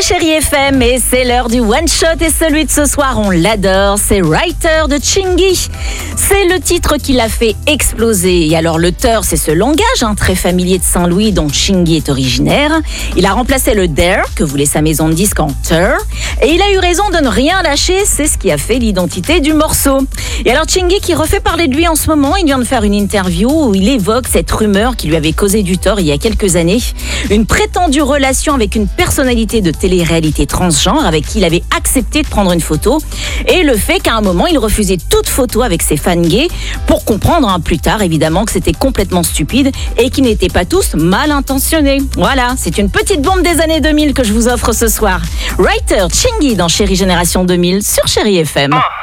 Chérie FM et c'est l'heure du One Shot et celui de ce soir, on l'adore, c'est Writer de Chingy. C'est le titre qui l'a fait exploser. Et alors le teur, c'est ce langage très familier de Saint-Louis dont Chingy est originaire. Il a remplacé le dare que voulait sa maison de disques en teur. Et il a eu raison de ne rien lâcher, c'est ce qui a fait l'identité du morceau. Et alors Chingy qui refait parler de lui en ce moment, il vient de faire une interview où il évoque cette rumeur qui lui avait causé du tort il y a quelques années. Une prétendue relation avec une personnalité de télé-réalité transgenre avec qui il avait accepté de prendre une photo. Et le fait qu'à un moment, il refusait toute photo avec ses fans gays pour comprendre plus tard évidemment que c'était complètement stupide et qu'ils n'étaient pas tous mal intentionnés. Voilà, c'est une petite bombe des années 2000 que je vous offre ce soir. Writer Chingy dans Chérie Génération 2000 sur Chérie FM.